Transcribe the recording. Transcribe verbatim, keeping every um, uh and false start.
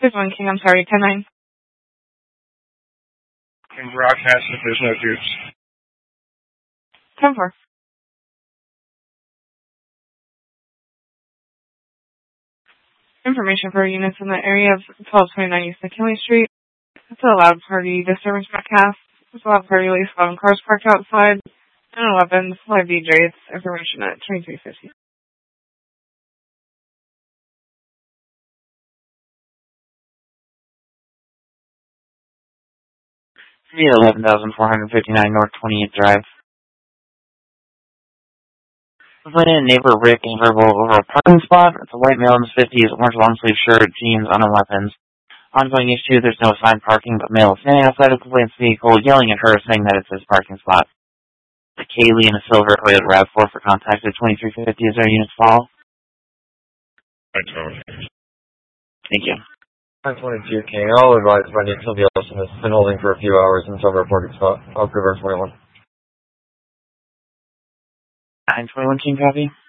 There's one King, I'm sorry, ten nine. Can broadcast if there's no troops. ten four. Information for units in the area of twelve twenty-nine East McKinley Street. It's a loud party disturbance broadcast. It's a loud party release, eleven cars parked outside, and weapons, live D Js. Information at twenty-three fifty. eleven thousand four hundred fifty-nine North twentieth Drive. Complainant neighbor Rick and verbal over a parking spot. It's a white male in his fifties, orange long sleeve shirt, jeans, unarmed weapons. Ongoing issue, there's no assigned parking, but male standing outside of complainant's vehicle, yelling at her, saying that it's his parking spot. The Kaylee in a silver Toyota RAV four for contact at twenty-three fifty. Is there a unit to follow? Thank you. nine twenty-two King. I'll advise my name Sylvia Olsen has been holding for a few hours until her parking spot. I'll convert twenty-one. nine twenty-one King, copy.